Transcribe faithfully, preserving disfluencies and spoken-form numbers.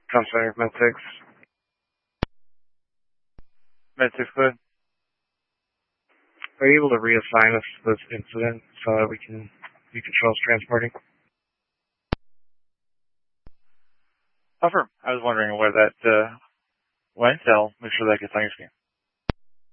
Counselor Med six. Med six, good. Are you able to reassign us to this incident so that we can view controls transporting? Affirm. I was wondering where that uh, went. I'll make sure that gets on your screen.